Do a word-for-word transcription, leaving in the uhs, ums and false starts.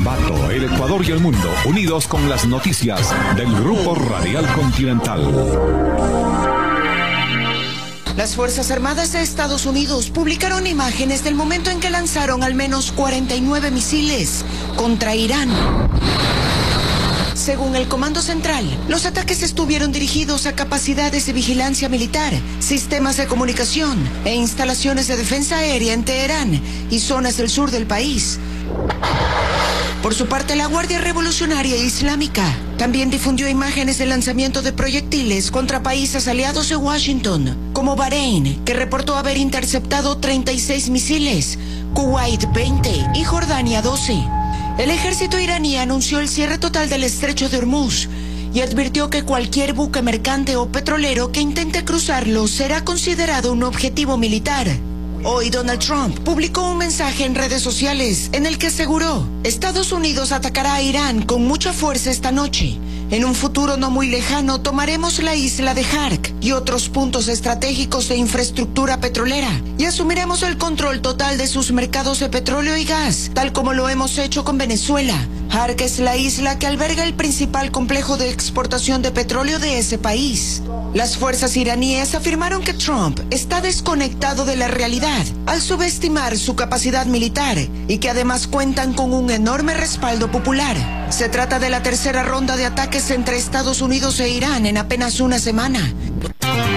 Ambato, el Ecuador y el mundo, unidos con las noticias del Grupo Radial Continental. Las Fuerzas Armadas de Estados Unidos publicaron imágenes del momento en que lanzaron al menos cuarenta y nueve misiles contra Irán. Según el Comando Central, los ataques estuvieron dirigidos a capacidades de vigilancia militar, sistemas de comunicación e instalaciones de defensa aérea en Teherán y zonas del sur del país. Por su parte, la Guardia Revolucionaria Islámica también difundió imágenes de lanzamiento de proyectiles contra países aliados de Washington, como Bahrein, que reportó haber interceptado treinta y seis misiles, Kuwait veinte y Jordania doce. El ejército iraní anunció el cierre total del estrecho de Hormuz y advirtió que cualquier buque mercante o petrolero que intente cruzarlo será considerado un objetivo militar. Hoy Donald Trump publicó un mensaje en redes sociales en el que aseguró: Estados Unidos atacará a Irán con mucha fuerza esta noche. En un futuro no muy lejano tomaremos la isla de Hark y otros puntos estratégicos de infraestructura petrolera y asumiremos el control total de sus mercados de petróleo y gas, tal como lo hemos hecho con Venezuela. Hark es la isla que alberga el principal complejo de exportación de petróleo de ese país. Las fuerzas iraníes afirmaron que Trump está desconectado de la realidad al subestimar su capacidad militar y que además cuentan con un enorme respaldo popular. Se trata de la tercera ronda de ataques entre Estados Unidos e Irán en apenas una semana.